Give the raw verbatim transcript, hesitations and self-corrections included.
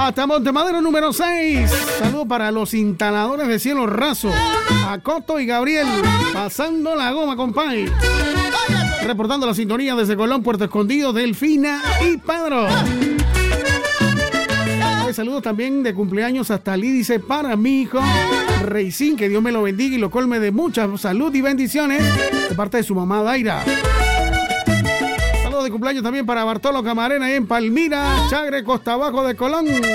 Hasta Montemadero número seis. Saludos para los instaladores de Cielo Raso, a Coto y Gabriel, pasando la goma, compadre. Reportando la sintonía desde Colón, Puerto Escondido, Delfina y Pedro. Saludos también de cumpleaños hasta Lídice para mi hijo Reisín, que Dios me lo bendiga y lo colme de mucha salud y bendiciones de parte de su mamá Daira. Saludos de cumpleaños también para Bartolo Camarena ahí en Palmira, Chagre, Costa Abajo de Colón.